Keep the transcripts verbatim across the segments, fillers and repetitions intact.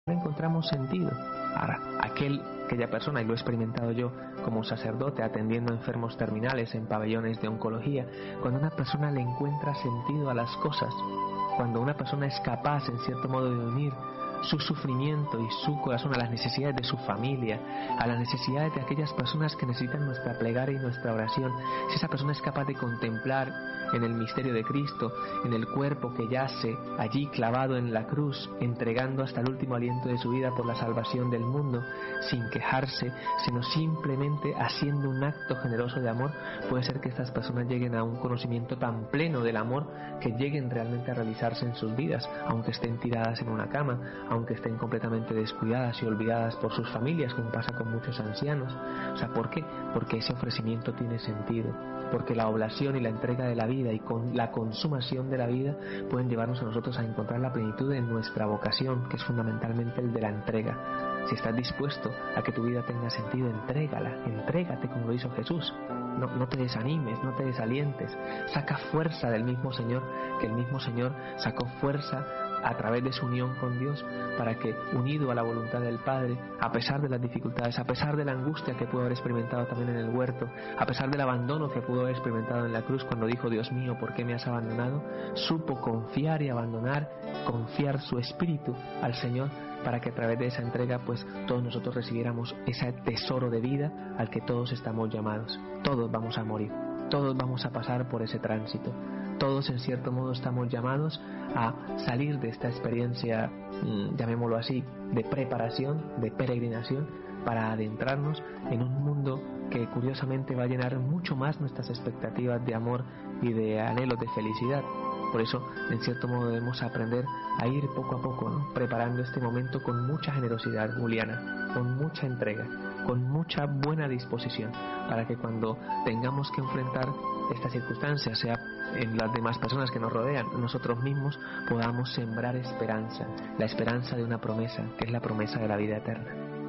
encontramos sentido. Ahora, aquel, aquella persona, y lo he experimentado yo como sacerdote atendiendo enfermos terminales en pabellones de oncología, cuando una persona le encuentra sentido a las cosas, cuando una persona es capaz en cierto modo de unir su sufrimiento y su corazón a las necesidades de su familia, a las necesidades de aquellas personas que necesitan nuestra plegaria y nuestra oración, si esa persona es capaz de contemplar en el misterio de Cristo, en el cuerpo que yace allí clavado en la cruz, entregando hasta el último aliento de su vida por la salvación del mundo, sin quejarse, sino simplemente haciendo un acto generoso de amor, puede ser que estas personas lleguen a un conocimiento tan pleno del amor que lleguen realmente a realizarse en sus vidas, aunque estén tiradas en una cama, aunque estén completamente descuidadas y olvidadas por sus familias, como pasa con muchos ancianos. O sea, ¿por qué? Porque ese ofrecimiento tiene sentido, porque la oblación y la entrega de la vida y con la consumación de la vida pueden llevarnos a nosotros a encontrar la plenitud en nuestra vocación, que es fundamentalmente el de la entrega. Si estás dispuesto a que tu vida tenga sentido, entrégala, entrégate como lo hizo Jesús. No, no te desanimes, no te desalientes, saca fuerza del mismo Señor, que el mismo Señor sacó fuerza a través de su unión con Dios, para que, unido a la voluntad del Padre, a pesar de las dificultades, a pesar de la angustia que pudo haber experimentado también en el huerto, a pesar del abandono que pudo haber experimentado en la cruz cuando dijo: Dios mío, ¿por qué me has abandonado?, supo confiar y abandonar, confiar su espíritu al Señor, para que a través de esa entrega pues todos nosotros recibiéramos ese tesoro de vida al que todos estamos llamados. Todos vamos a morir, todos vamos a pasar por ese tránsito, todos en cierto modo estamos llamados a salir de esta experiencia, mmm, llamémoslo así, de preparación, de peregrinación, para adentrarnos en un mundo que curiosamente va a llenar mucho más nuestras expectativas de amor y de anhelos de felicidad. Por eso, en cierto modo, debemos aprender a ir poco a poco, ¿no?, preparando este momento con mucha generosidad, Juliana, con mucha entrega, con mucha buena disposición, para que cuando tengamos que enfrentar estas circunstancias, sea en las demás personas que nos rodean, nosotros mismos podamos sembrar esperanza, la esperanza de una promesa, que es la promesa de la vida eterna.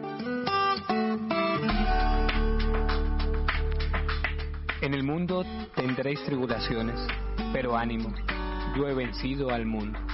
En el mundo tendréis tribulaciones, pero ánimo, yo he vencido al mundo.